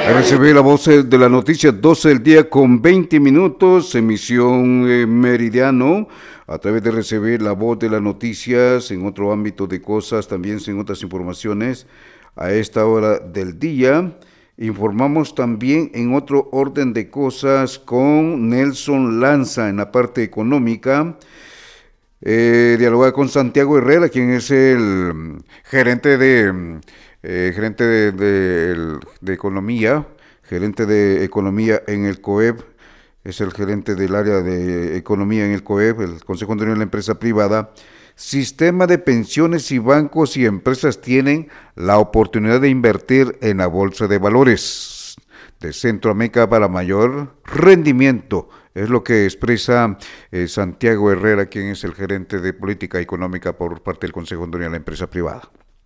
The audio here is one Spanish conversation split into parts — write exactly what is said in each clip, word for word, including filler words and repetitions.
Recibí la voz de la noticia, doce del día con veinte minutos, emisión eh, meridiano, a través de recibir la voz de las noticias en otro ámbito de cosas, también sin otras informaciones a esta hora del día. Informamos también en otro orden de cosas con Nelson Lanza en la parte económica. Eh, dialogar con Santiago Herrera, quien es el gerente de eh, gerente de, de, de economía, gerente de economía en el C O E B, es el gerente del área de economía en el C O E B, el Consejo Nacional de la Empresa Privada. Sistema de pensiones y bancos y empresas tienen la oportunidad de invertir en la bolsa de valores de Centroamérica para mayor rendimiento. Es lo que expresa eh, Santiago Herrera, quien es el gerente de política económica por parte del Consejo Hondureño de la Empresa Privada.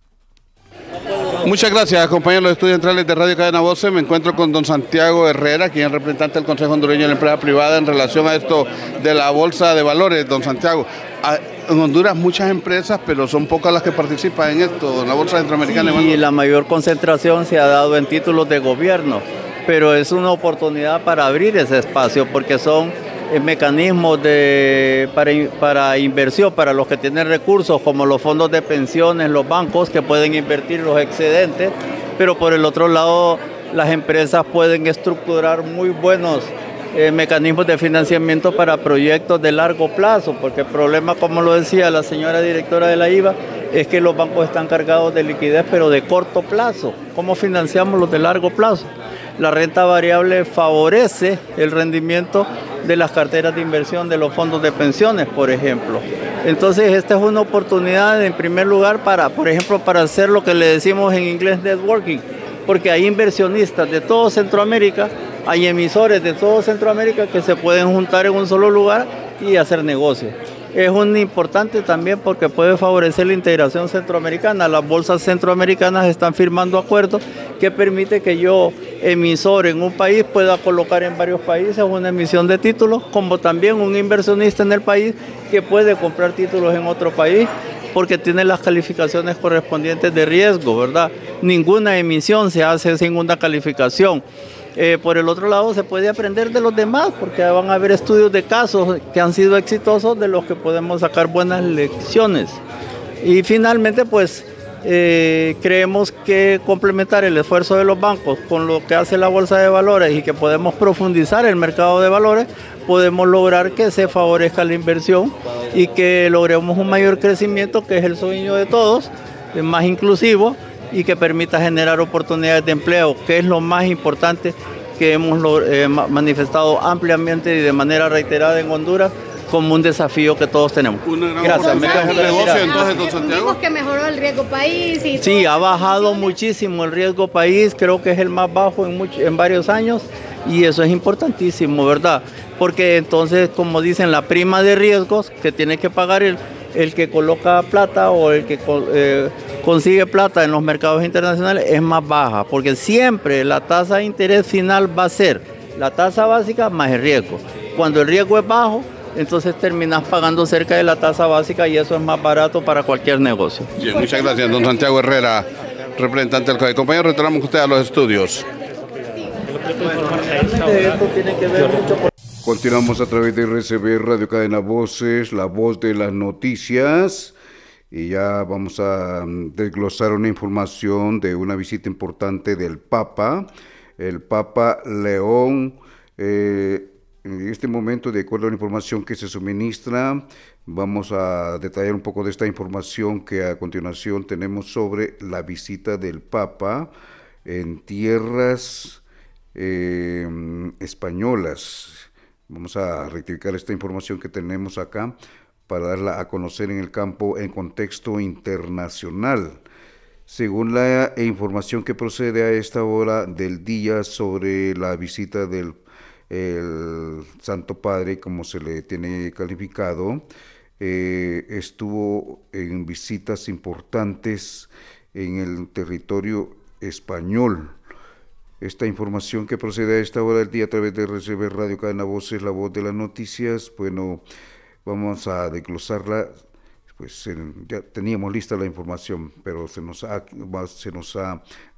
Muchas gracias, compañeros de los estudios centrales de Radio Cadena Voces. Me encuentro con don Santiago Herrera, quien es representante del Consejo Hondureño de la Empresa Privada en relación a esto de la Bolsa de Valores. Don Santiago, en Honduras muchas empresas, pero son pocas las que participan en esto, en la Bolsa Centroamericana. Sí, y la mayor concentración se ha dado en títulos de gobierno, pero es una oportunidad para abrir ese espacio, porque son mecanismos de, para, para inversión, para los que tienen recursos, como los fondos de pensiones, los bancos que pueden invertir los excedentes, pero por el otro lado las empresas pueden estructurar muy buenos eh, mecanismos de financiamiento para proyectos de largo plazo, porque el problema, como lo decía la señora directora de la I V A, es que los bancos están cargados de liquidez, pero de corto plazo. ¿Cómo financiamos los de largo plazo? La renta variable favorece el rendimiento de las carteras de inversión de los fondos de pensiones, por ejemplo. Entonces, esta es una oportunidad, en primer lugar, para, por ejemplo, para hacer lo que le decimos en inglés networking, porque hay inversionistas de todo Centroamérica, hay emisores de todo Centroamérica que se pueden juntar en un solo lugar y hacer negocios. Es un importante también porque puede favorecer la integración centroamericana. Las bolsas centroamericanas están firmando acuerdos que permite que yo, emisor en un país, pueda colocar en varios países una emisión de títulos, como también un inversionista en el país que puede comprar títulos en otro país porque tiene las calificaciones correspondientes de riesgo, ¿verdad? Ninguna emisión se hace sin una calificación. Eh, por el otro lado, se puede aprender de los demás, porque van a haber estudios de casos que han sido exitosos de los que podemos sacar buenas lecciones. Y finalmente, pues, eh, creemos que complementar el esfuerzo de los bancos con lo que hace la Bolsa de Valores y que podemos profundizar el mercado de valores, podemos lograr que se favorezca la inversión y que logremos un mayor crecimiento, que es el sueño de todos, más inclusivo, y que permita generar oportunidades de empleo, que es lo más importante que hemos eh, manifestado ampliamente y de manera reiterada en Honduras como un desafío que todos tenemos. Una gran Gracias. oportunidad de negocio, entonces, don Santiago. Vimos que mejoró el riesgo país. Y sí, ha bajado muchísimo el riesgo país, creo que es el más bajo en, mucho, en varios años, y eso es importantísimo, ¿verdad? Porque entonces, como dicen, la prima de riesgos que tiene que pagar el, el que coloca plata o el que eh, consigue plata en los mercados internacionales es más baja, porque siempre la tasa de interés final va a ser la tasa básica más el riesgo. Cuando el riesgo es bajo, entonces terminas pagando cerca de la tasa básica y eso es más barato para cualquier negocio. Bien, muchas gracias, don Santiago Herrera, representante del C O E B. Compañero, retornamos con usted a los estudios. Esto tiene que ver mucho con... Continuamos a través de R C B Radio Cadena Voces, la voz de las noticias, y ya vamos a desglosar una información de una visita importante del Papa, el Papa León. Eh, en este momento, de acuerdo a la información que se suministra, vamos a detallar un poco de esta información que a continuación tenemos sobre la visita del Papa en tierras eh, españolas. Vamos a rectificar esta información que tenemos acá para darla a conocer en el campo en contexto internacional. Según la información que procede a esta hora del día sobre la visita del el Santo Padre, como se le tiene calificado, eh, estuvo en visitas importantes en el territorio español. Esta información que procede a esta hora del día a través de R C B Radio Cadena Voces, la voz de las noticias, bueno, vamos a desglosarla. Pues ya teníamos lista la información, pero se nos ha, se nos ha